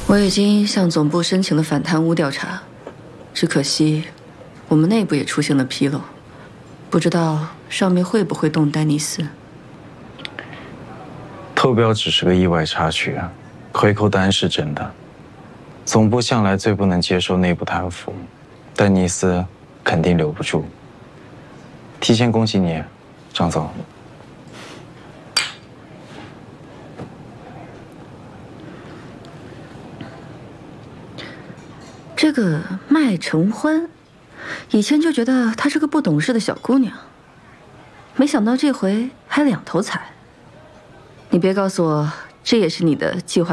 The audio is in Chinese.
我已经向总部申请了反贪污调查，只可惜我们内部也出现了纰漏，不知道上面会不会动丹尼斯。 投标只是个意外插曲啊，回扣单是真的。总部向来最不能接受内部贪腐，丹尼斯肯定留不住。提前恭喜你，张总。 这个麦承欢，以前就觉得她是个不懂事的小姑娘，没想到这回还两头踩。你别告诉我，这也是你的计划。